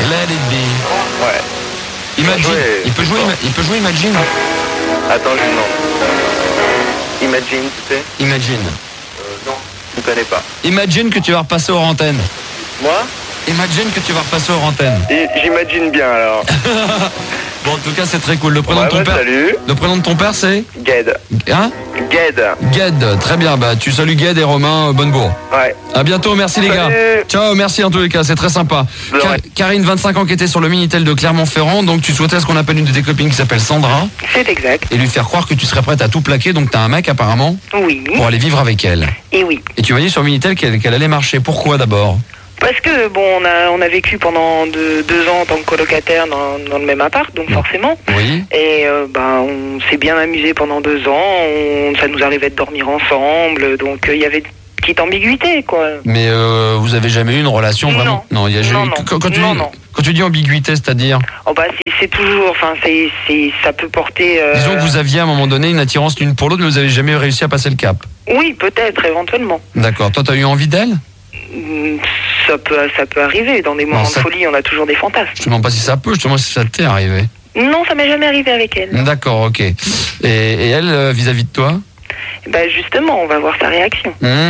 Let It Be. Ouais. Imagine. Il peut jouer Imagine. Attends, je lui demande. Imagine, tu sais? Imagine. Non, je ne connais pas. Imagine que tu vas repasser hors antenne. Moi? Imagine que tu vas repasser hors antenne. J'imagine bien alors. Bon, en tout cas, c'est très cool. Le prénom de ton père. Salut. Le prénom de ton père, c'est Gued. Hein? Gued. Gued, très bien. Bah, tu salues Gued et Romain Bonnebourg. Ouais. À bientôt, merci les gars. Ciao, merci en tous les cas, c'est très sympa. Karine, 25 ans, qui était sur le Minitel de Clermont-Ferrand. Donc, tu souhaitais ce qu'on appelle une de tes copines qui s'appelle Sandra. C'est exact. Et lui faire croire que tu serais prête à tout plaquer. Donc, t'as un mec apparemment. Oui. Pour aller vivre avec elle. Et oui. Et tu m'as dit sur le Minitel qu'elle allait marcher. Pourquoi d'abord? Parce que bon, on a vécu pendant 2 ans en tant que colocataire dans le même appart, donc forcément. Oui. Et on s'est bien amusé pendant 2 ans. Ça nous arrivait de dormir ensemble, donc il y avait une petite ambiguïté, quoi. Mais vous avez jamais eu une relation vraiment? Non, il y a jamais. Quand tu dis ambiguïté, c'est-à-dire? Oh bah c'est toujours, enfin ça peut porter. Disons que vous aviez à un moment donné une attirance l'une pour l'autre, mais vous avez jamais réussi à passer le cap. Oui, peut-être éventuellement. D'accord. Toi, t'as eu envie d'elle? Ça peut arriver. Dans des moments de folie, on a toujours des fantasmes. Je te demande pas si ça peut, je te demande si ça t'est arrivé. Non, ça m'est jamais arrivé avec elle. D'accord, ok. Et elle, vis-à-vis de toi? Bah justement, on va voir sa réaction.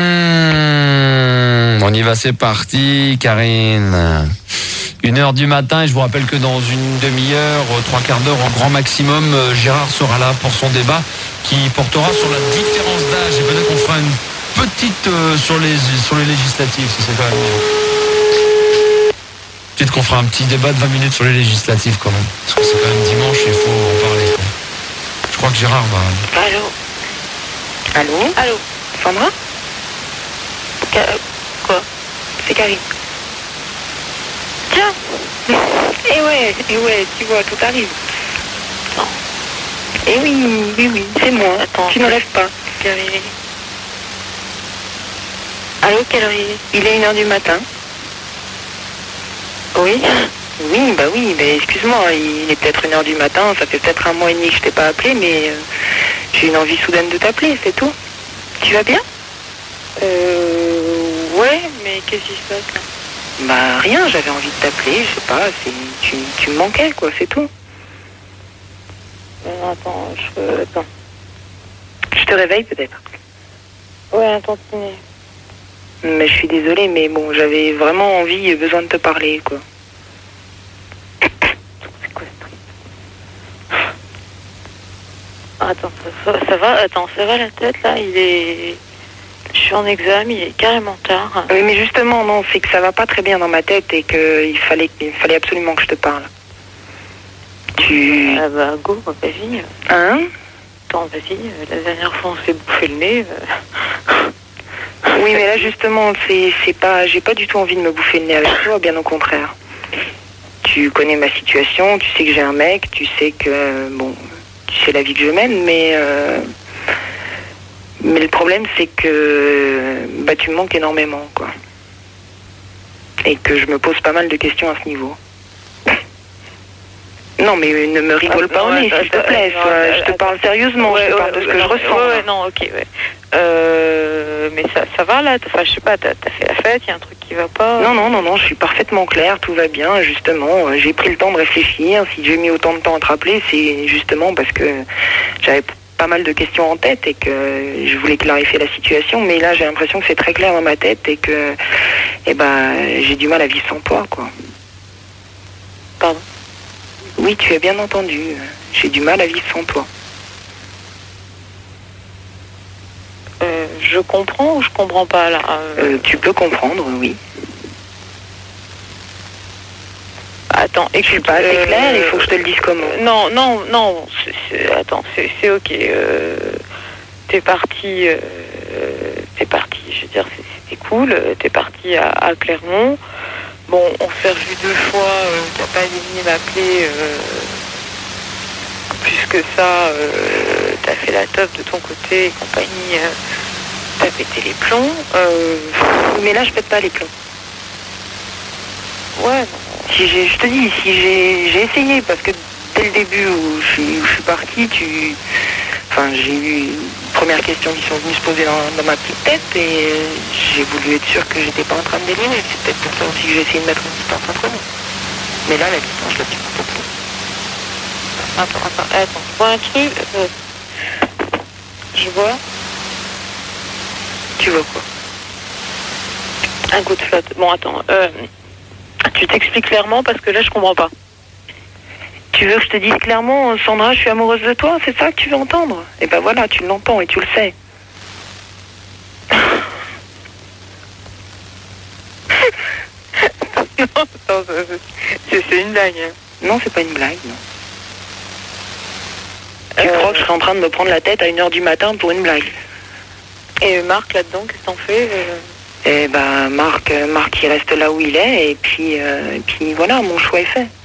On y va, c'est parti, Karine. 1h du matin, et je vous rappelle que dans une demi-heure, 3/4 d'heure au grand maximum, Gérard sera là pour son débat qui portera sur la différence d'âge, et peut-être qu'on fera une petite sur les législatives, si c'est quand même mieux. Peut-être qu'on fera un petit débat de 20 minutes sur les législatives quand même. Parce que c'est quand même dimanche et il faut en parler, quoi. Je crois que Gérard va... Allô Sandra? Quoi? C'est Karine. Tiens. Et ouais, tu vois, tout arrive. Non. Et oui, c'est moi. Attends, tu ne rêves pas. Allô, quelle heure il est? Il est 1h du matin. Oui, mais excuse-moi, il est peut-être 1h du matin, ça fait peut-être 1 mois et demi que je t'ai pas appelé, mais j'ai une envie soudaine de t'appeler, c'est tout. Tu vas bien? Ouais, mais qu'est-ce qui se passe là? Bah rien, j'avais envie de t'appeler, je sais pas, tu me manquais quoi, c'est tout. Attends. Je te réveille peut-être. Ouais, un tantinet. Mais je suis désolée, mais bon, j'avais vraiment envie et besoin de te parler, quoi. C'est quoi ce truc? Attends, ça va? Attends, ça va la tête, là? Je suis en examen, il est carrément tard. Oui, mais justement, non, c'est que ça va pas très bien dans ma tête et qu'il fallait absolument que je te parle. Ah bah, go, vas-y. Hein? Attends, vas-y, la dernière fois on s'est bouffé le nez. Oui, mais là justement, j'ai pas du tout envie de me bouffer le nez avec toi, bien au contraire. Tu connais ma situation, tu sais que j'ai un mec, tu sais que, tu sais la vie que je mène, mais le problème c'est que, tu me manques énormément, quoi. Et que je me pose pas mal de questions à ce niveau. Non, mais ne me rigole pas au nez, s'il te plaît. Je te parle sérieusement, je te parle de ce que je ressens. Mais ça va là? Enfin, je sais pas, t'as fait la fête, il y a un truc qui va pas? Non, je suis parfaitement claire, tout va bien, justement. J'ai pris le temps de réfléchir. Si j'ai mis autant de temps à te rappeler, c'est justement parce que j'avais pas mal de questions en tête et que je voulais clarifier la situation. Mais là, j'ai l'impression que c'est très clair dans ma tête et que, j'ai du mal à vivre sans toi, quoi. Pardon? Oui, tu as bien entendu. J'ai du mal à vivre sans toi. Je comprends ou je comprends pas là? Tu peux comprendre, oui. Attends, et je suis pas assez claire, il faut que je te le dise comment? Non, attends, c'est ok. T'es parti, je veux dire, c'était cool. T'es parti à Clermont. Bon, on s'est revu 2 fois, t'as pas daigné m'appeler. Plus que ça, t'as fait la teuf de ton côté et compagnie. T'as pété les plombs. Mais là, je pète pas les plombs. Ouais, non. Je te dis, si j'ai essayé, parce que dès le début où je suis partie, j'ai eu une première question qui sont venues se poser dans ma petite tête et j'ai voulu être sûre que j'étais pas en train de délirer. C'est peut-être pour ça aussi que j'ai essayé de mettre une distance entre nous. Mais là, la distance, je la tiens pas beaucoup. Attends, je vois un truc. Je vois. Tu vois quoi? Un coup de flotte. Bon, attends. Tu t'expliques clairement parce que là, je comprends pas. Tu veux que je te dise clairement, Sandra, je suis amoureuse de toi? C'est ça que tu veux entendre? Et ben voilà, tu l'entends et tu le sais. Non, attends, c'est une blague. Non, c'est pas une blague, non. Tu crois que je serais en train de me prendre la tête à 1h du matin pour une blague? Et Marc, là-dedans, qu'est-ce que t'en fais? Eh ben, Marc, il reste là où il est, et puis voilà, mon choix est fait.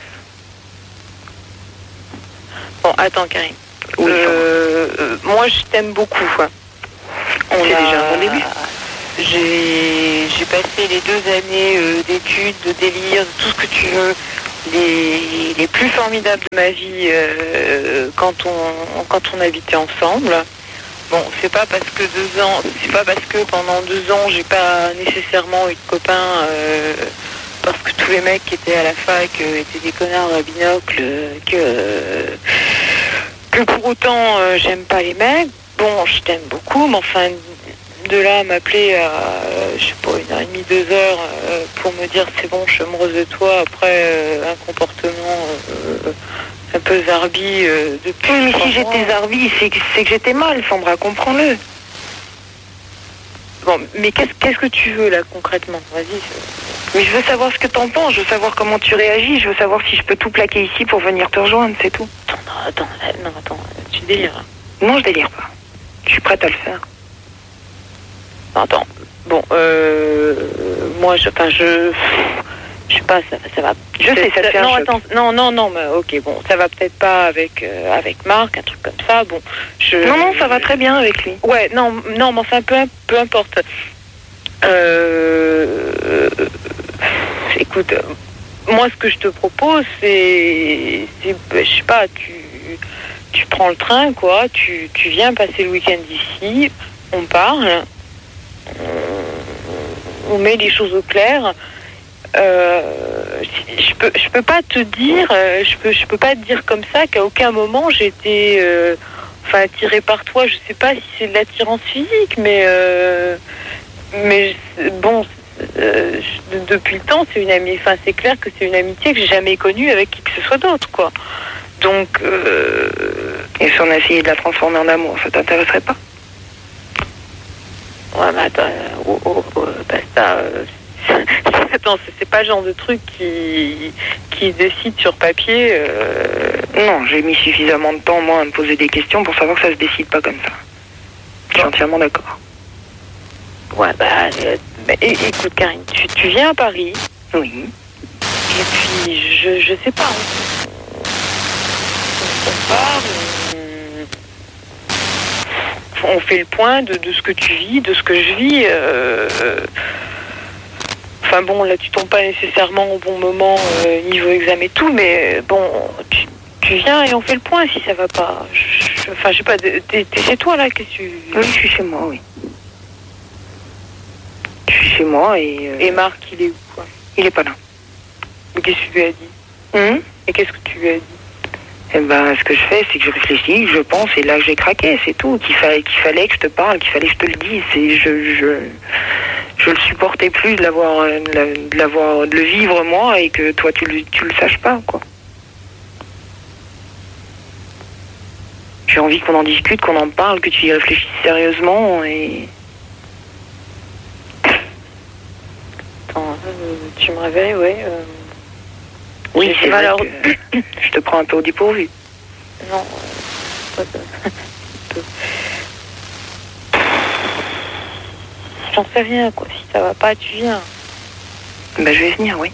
Bon, attends, Karine. Oui, moi, je t'aime beaucoup. C'est déjà un bon début. J'ai passé les 2 années d'études, de délire, de tout ce que tu veux, les plus formidables de ma vie quand on habitait ensemble. Bon, c'est pas parce que pendant 2 ans j'ai pas nécessairement eu de copains parce que tous les mecs qui étaient à la fac étaient des connards à binocle que pour autant j'aime pas les mecs. Bon, je t'aime beaucoup, mais enfin de là à m'appeler à je sais pas 1h30, 2 heures pour me dire c'est bon, je suis amoureuse de toi après un comportement un peu zarbi depuis. Oui, mais si j'étais zarbi, c'est que j'étais mal, Sandra, comprends-le. Bon, mais qu'est-ce que tu veux là concrètement? Vas-y. Mais je veux savoir ce que t'en penses, je veux savoir comment tu réagis, je veux savoir si je peux tout plaquer ici pour venir te rejoindre, c'est tout. Attends, tu délires. Non, je délire pas. Je suis prête à le faire. Attends, bon, moi, je sais pas, ça va. Je sais, ça te fait non, un choc. attends, non, mais ok, bon, ça va peut-être pas avec Marc, un truc comme ça, bon. Non, ça va très bien avec lui. Ouais, non, mais enfin, peu importe. Écoute, moi, ce que je te propose, c'est je sais pas, tu prends le train, quoi, tu viens passer le week-end ici, on parle, on met les choses au clair. Je peux pas te dire, je peux pas te dire comme ça qu'à aucun moment j'ai été attirée par toi. Je sais pas si c'est de l'attirance physique, mais bon, depuis le temps c'est une amie. Enfin, c'est clair que c'est une amitié que j'ai jamais connue avec qui que ce soit d'autre, quoi. Donc et si on a essayé de la transformer en amour, ça t'intéresserait pas? Ouais, mais attends, basta. Attends, c'est pas le genre de truc qui se décide sur papier. Non, j'ai mis suffisamment de temps, moi, à me poser des questions pour savoir que ça se décide pas comme ça. Je suis entièrement d'accord. Ouais, écoute, Karine, tu viens à Paris. Oui. Et puis, je sais pas. On parle, on fait le point de ce que tu vis, de ce que je vis. Enfin bon, là tu tombes pas nécessairement au bon moment niveau examen et tout, mais bon, tu viens et on fait le point si ça va pas. Enfin, je sais pas, t'es chez toi là, qu'est-ce que tu... Oui, je suis chez moi, oui. Je suis chez moi et... Et Marc, il est où, quoi? Il est pas là. Mais qu'est-ce que tu lui as dit? Et qu'est-ce que tu lui as dit? Eh ben, ce que je fais, c'est que je réfléchis, je pense, et là j'ai craqué, c'est tout. Qu'il fallait que je te parle, qu'il fallait que je te le dise. Et je le supportais plus de le vivre moi et que toi tu le saches pas, quoi. J'ai envie qu'on en discute, qu'on en parle, que tu y réfléchisses sérieusement et... Attends, tu me réveilles, ouais. Oui, c'est vrai que je te prends un peu au dépourvu. Non, j'en sais rien, quoi. Si ça va pas, tu viens. Ben, je vais venir, oui.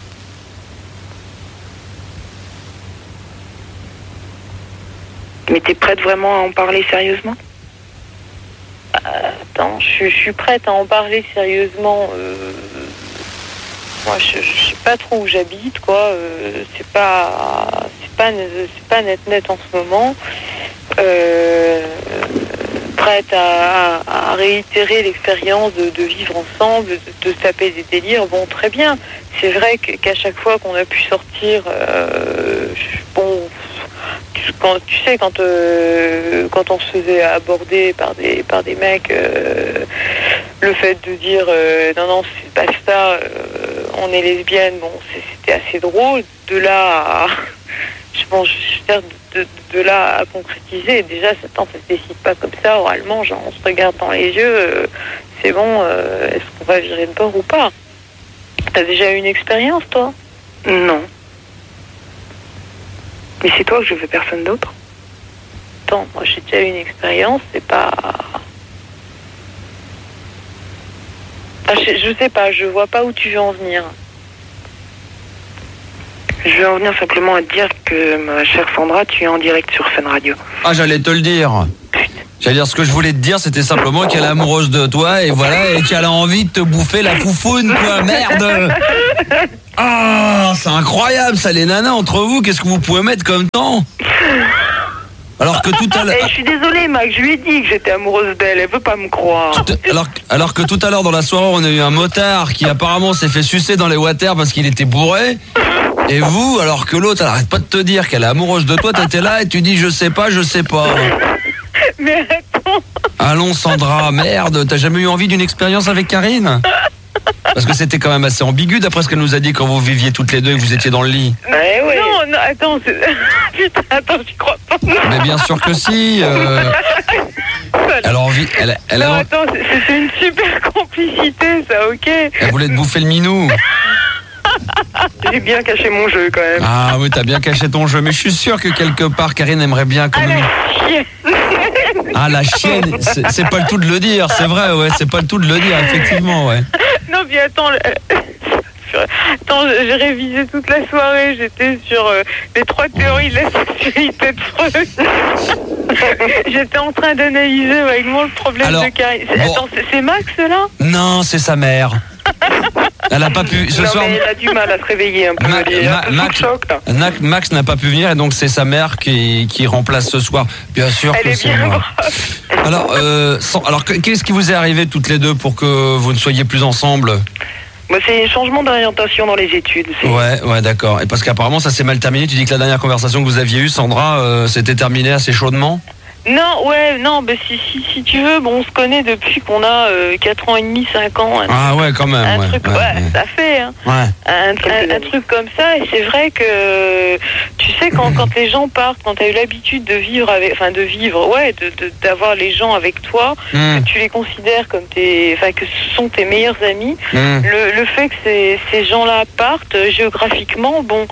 Mais t'es prête vraiment à en parler sérieusement? Attends, je suis prête à en parler sérieusement. Moi, je sais pas trop où j'habite, quoi. C'est pas net en ce moment. prête à réitérer l'expérience de vivre ensemble, de se taper des délires, bon, très bien. C'est vrai qu'à chaque fois qu'on a pu sortir, quand on se faisait aborder par des mecs, le fait de dire non c'est pas ça, on est lesbienne, bon, c'était assez drôle. De là à de là à concrétiser, déjà ça se décide pas comme ça oralement, genre on se regarde dans les yeux, c'est bon, est-ce qu'on va virer de bord ou pas? T'as déjà eu une expérience, toi? Non. Mais c'est toi que je veux, personne d'autre. Attends, moi j'ai déjà eu une expérience, c'est pas... je sais pas, je vois pas où tu veux en venir. Je veux en venir simplement à te dire que, ma chère Sandra, tu es en direct sur Fun Radio. Ah, j'allais te le dire. J'allais dire, ce que je voulais te dire, c'était simplement qu'elle est amoureuse de toi et voilà, et qu'elle a envie de te bouffer la foufoune, quoi, merde. Ah, c'est incroyable, ça, les nanas, entre vous, qu'est-ce que vous pouvez mettre comme temps? Alors que tout à l'heure... Je suis désolée, Mac, je lui ai dit que j'étais amoureuse d'elle, elle veut pas me croire. Alors que tout à l'heure, dans la soirée, on a eu un motard qui apparemment s'est fait sucer dans les water parce qu'il était bourré. Et vous, alors que l'autre, elle arrête pas de te dire qu'elle est amoureuse de toi, t'étais là et tu dis je sais pas. Mais attends. Allons Sandra, merde, t'as jamais eu envie d'une expérience avec Karine? Parce que c'était quand même assez ambigu d'après ce qu'elle nous a dit quand vous viviez toutes les deux et que vous étiez dans le lit. Ouais. Non, attends, putain, attends, j'y crois pas. Mais bien sûr que si. Elle a envie. Attends, c'était une super complicité, ça, ok. Elle voulait te bouffer le minou. J'ai bien caché mon jeu quand même. Ah oui, t'as bien caché ton jeu, mais je suis sûr que quelque part Karine aimerait bien quand même. Ah, la chienne, c'est pas le tout de le dire, c'est vrai, ouais, c'est pas le tout de le dire, effectivement, ouais. Non, mais attends, j'ai révisé toute la soirée, j'étais sur les 3 théories de la sexualité de Freud. J'étais en train d'analyser vaguement le problème de Karine. Attends, c'est Max, là? Non, c'est sa mère. Elle a pas pu ce soir. Mais elle a du mal à se réveiller un peu. Max n'a pas pu venir et donc c'est sa mère qui remplace ce soir. Bien sûr que c'est moi. Alors qu'est-ce qui vous est arrivé toutes les deux pour que vous ne soyez plus ensemble? C'est un changement d'orientation dans les études. Ouais, d'accord. Et parce qu'apparemment ça s'est mal terminé. Tu dis que la dernière conversation que vous aviez eue, Sandra, s'était terminée assez chaudement. Non, si tu veux, bon, on se connaît depuis qu'on a 4 ans et demi, 5 ans. Quand même. Ça fait, hein. Un truc comme ça, et c'est vrai que, tu sais, quand les gens partent, quand t'as eu l'habitude de vivre d'avoir les gens avec toi, que tu les considères comme que ce sont tes meilleurs amis, le fait que ces gens-là partent, géographiquement, bon,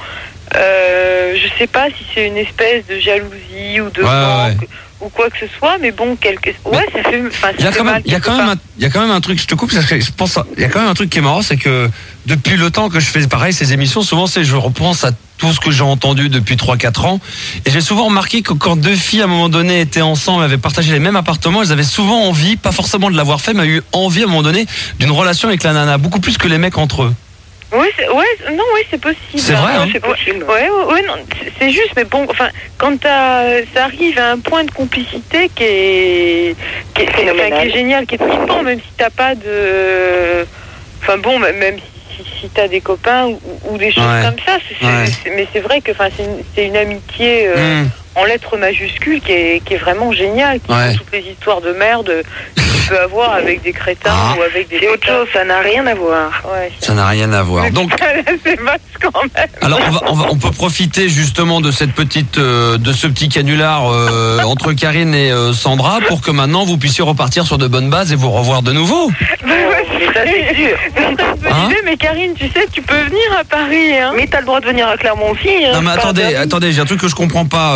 je sais pas si c'est une espèce de jalousie ou de manque ou quoi que ce soit, mais bon, ça fait. Il y a quand même un truc. Je te coupe parce que je pense. Il y a quand même un truc qui est marrant, c'est que depuis le temps que je fais pareil ces émissions, souvent je repense à tout ce que j'ai entendu depuis 3-4 ans, et j'ai souvent remarqué que quand deux filles à un moment donné étaient ensemble, avaient partagé les mêmes appartements, elles avaient souvent envie, pas forcément de l'avoir fait, mais eu envie à un moment donné d'une relation avec la nana, beaucoup plus que les mecs entre eux. Oui, c'est possible. C'est vrai, hein. C'est possible. Ouais, non, c'est juste, mais bon, quand ça arrive à un point de complicité qui est génial, qui est trippant, même si t'as pas de, même si t'as des copains ou des choses comme ça, mais c'est vrai que, c'est une amitié en lettres majuscules qui est vraiment géniale, qui sont toutes les histoires de merde que tu peux avoir avec des crétins ou avec des... C'est autre chose, ça n'a rien à voir. Ça n'a rien à voir. Donc, c'est vache quand même. Alors on peut profiter justement de cette petite de ce petit canular entre Karine et Sandra pour que maintenant vous puissiez repartir sur de bonnes bases et vous revoir de nouveau. Mais ça c'est sûr. Mais Karine, tu sais, tu peux venir à Paris, hein. Mais t'as le droit de venir à Clermont aussi. Non mais attendez, j'ai un truc que je comprends pas.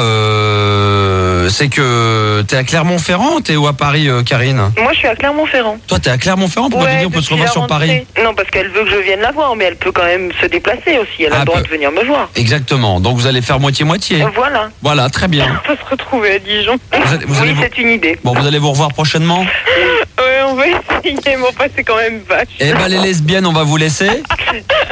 C'est que t'es à Clermont-Ferrand, t'es où à Paris, Karine? Moi je suis à Clermont-Ferrand. Toi t'es à Clermont-Ferrand, pourquoi tu dis on peut se revoir sur Paris? Non, parce qu'elle veut que je vienne la voir, mais elle peut quand même se déplacer aussi, elle a le droit de venir me voir. Exactement, donc vous allez faire moitié-moitié. Voilà, très bien. On va se retrouver à Dijon. C'est une idée. Bon, vous allez vous revoir prochainement? Ouais, on va essayer, mais c'est quand même vache. Eh ben les lesbiennes, on va vous laisser.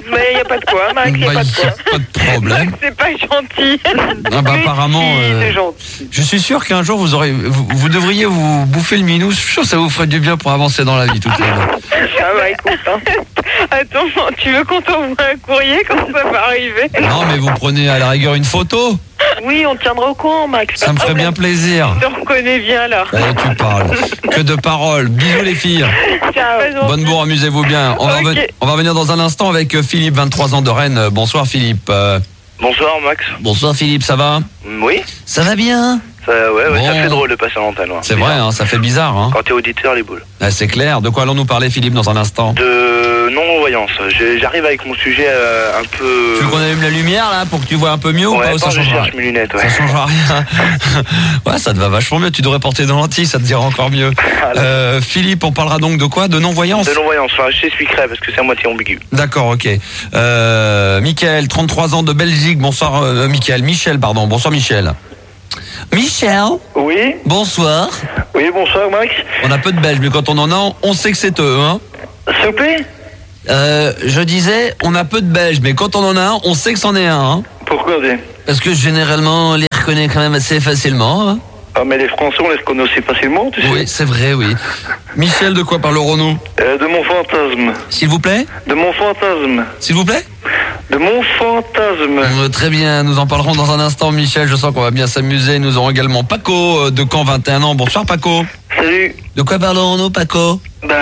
Mais il n'y a pas de quoi, Max, il n'y a pas de quoi. Pas de problème. C'est pas gentil. Ah bah, apparemment, C'est gentil. je suis sûr qu'un jour vous devriez vous bouffer le minou. Je suis sûr que ça vous ferait du bien pour avancer dans la vie toutes les deux. Ah bah écoute, hein. Attends, tu veux qu'on t'envoie un courrier quand ça va arriver? Non, mais vous prenez à la rigueur une photo. Oui, on tiendra au courant, Max. Ça me ferait bien plaisir. Je te reconnais bien là. Oh, tu parles. Que de paroles. Bisous les filles. Ciao. Bonne bourre, amusez-vous bien. On va revenir dans un instant avec Philippe, 23 ans de Rennes. Bonsoir Philippe. Bonsoir Max. Bonsoir Philippe, ça va? Oui. Ça va bien? Ouais, Bon. ça fait drôle de passer à l'antenne. Ouais. C'est vrai, hein, ça fait bizarre. Hein. Quand t'es auditeur, les boules. Ah, c'est clair. De quoi allons-nous parler Philippe dans un instant? De non-voyance. J'arrive avec mon sujet un peu... Tu veux qu'on allume la lumière là pour que tu vois un peu mieux ou Ouais, pas? Ça je change cherche rien. mes lunettes, ouais. Ça changera rien. Ouais, ça te va vachement mieux. Tu devrais porter des lentilles, ça te dira encore mieux. Philippe, on parlera donc de quoi? De non-voyance? De non-voyance, enfin je t'expliquerai parce que c'est à moitié ambigu. D'accord, ok. Mickaël, 33 ans de Belgique. Bonsoir Mickaël. Michel, pardon. Bonsoir Michel. Michel, Oui. bonsoir. Oui, bonsoir Max. On a peu de Belges, mais quand on en a, on sait que c'est eux, hein. S'il vous plaît. Je disais, on a peu de Belges, mais quand on en a un, on sait que c'en est un, hein. Pourquoi Parce que généralement, on les reconnaît quand même assez facilement, hein. Ah mais les Français on les reconnaît aussi facilement, tu sais. Oui, c'est vrai, oui. Michel, de quoi parlerons-nous? De mon fantasme. S'il vous plaît? De mon fantasme. S'il vous plaît? De mon fantasme. Très bien, nous en parlerons dans un instant, Michel. Je sens qu'on va bien s'amuser. Nous aurons également Paco de Caen, 21 ans. Bonsoir, Paco. Salut. De quoi parlerons-nous, Paco?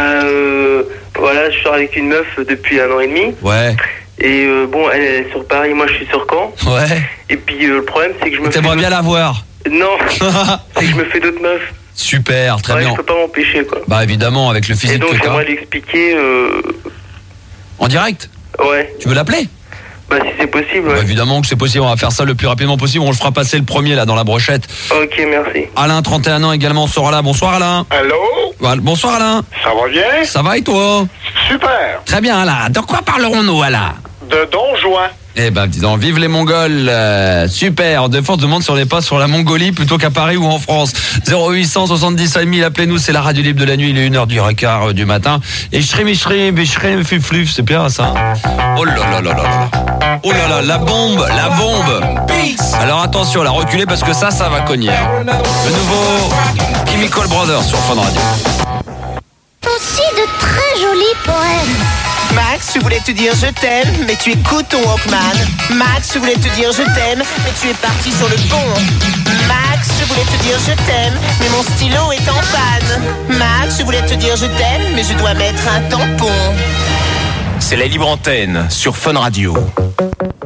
Voilà, je sors avec une meuf depuis 1 an et demi. Ouais. Et bon, elle est sur Paris, moi je suis sur Caen. Ouais. Et puis le problème, c'est que je me T'aimerais bien la voir? Non, c'est que je me fais d'autres meufs. Super, très bien. Je peux pas m'empêcher, quoi. Bah évidemment, avec le Et physique donc que t'as. j'aimerais l'expliquer. En direct? Ouais. Tu veux l'appeler? Bah si c'est possible, ouais. Bah, évidemment que c'est possible, on va faire ça le plus rapidement possible. On le fera passer le premier là dans la brochette. Ok, merci. Alain, 31 ans également, sera là. Bonsoir Alain. Allô? Voilà. Bonsoir Alain. Ça va bien? Ça va et toi? Super. Très bien Alain. De quoi parlerons-nous Alain? De Don Juan. Eh ben, dis donc, vive les Mongols, super. Des fois, on se demande si on n'est pas sur la Mongolie plutôt qu'à Paris ou en France. 0800 70 5000, appelez-nous, c'est la radio libre de la nuit, il est 1h du matin. Et shrim, fluf, c'est bien ça. Oh là là là là là. Oh là là, la bombe. Alors attention, la reculez parce que ça va cogner. Le nouveau Chemical Brothers sur Fun Radio. Aussi de très jolis poèmes. Max, je voulais te dire je t'aime, mais tu écoutes ton Walkman. Max, je voulais te dire je t'aime, mais tu es parti sur le pont. Max, je voulais te dire je t'aime, mais mon stylo est en panne. Max, je voulais te dire je t'aime, mais je dois mettre un tampon. C'est la libre antenne sur Fun Radio.